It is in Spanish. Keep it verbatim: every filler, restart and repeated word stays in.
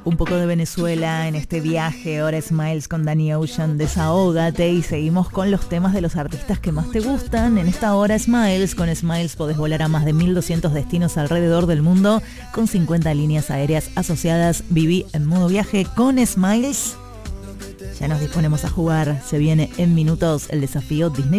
Un poco de Venezuela en este viaje. Ahora Smiles con Danny Ocean, Desahógate. Y seguimos con los temas de los artistas que más te gustan. En esta hora Smiles. Con Smiles podés volar a más de mil doscientos destinos alrededor del mundo con cincuenta líneas aéreas asociadas. Viví en modo viaje con Smiles. Ya nos disponemos a jugar. Se viene en minutos el desafío Disney